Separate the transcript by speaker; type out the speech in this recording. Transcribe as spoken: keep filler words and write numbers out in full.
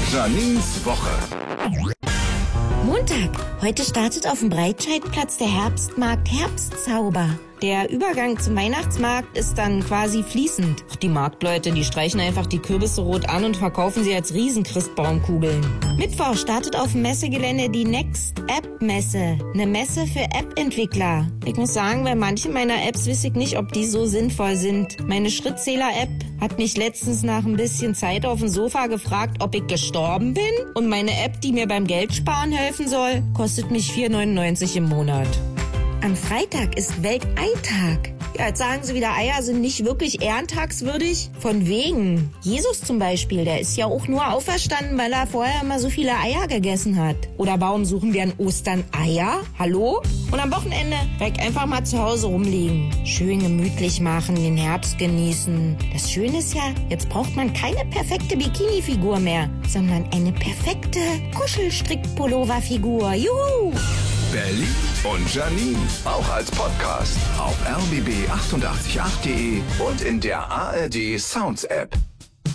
Speaker 1: Janins Woche.
Speaker 2: Montag. Heute startet auf dem Breitscheidplatz der Herbstmarkt Herbstzauber. Der Übergang zum Weihnachtsmarkt ist dann quasi fließend. Die Marktleute, die streichen einfach die Kürbisse rot an und verkaufen sie als Riesenchristbaumkugeln. Mittwoch startet auf dem Messegelände die Next App Messe. Eine Messe für App-Entwickler. Ich muss sagen, bei manchen meiner Apps weiß ich nicht, ob die so sinnvoll sind. Meine Schrittzähler-App hat mich letztens nach ein bisschen Zeit auf dem Sofa gefragt, ob ich gestorben bin. Und meine App, die mir beim Geldsparen helfen soll, kostet mich vier neunundneunzig im Monat. Am Freitag ist Welteitag. Ja, jetzt sagen sie wieder, Eier sind nicht wirklich ehrentagswürdig. Von wegen. Jesus zum Beispiel, der ist ja auch nur auferstanden, weil er vorher immer so viele Eier gegessen hat. Oder warum suchen wir an Ostern Eier? Hallo? Und am Wochenende weg einfach mal zu Hause rumliegen. Schön gemütlich machen, den Herbst genießen. Das Schöne ist ja, jetzt braucht man keine perfekte Bikini-Figur mehr, sondern eine perfekte Kuschelstrick-Pullover-Figur. Juhu!
Speaker 1: Berlin und Janine, auch als Podcast auf r b b acht acht acht punkt d e und in der A R D Sounds App.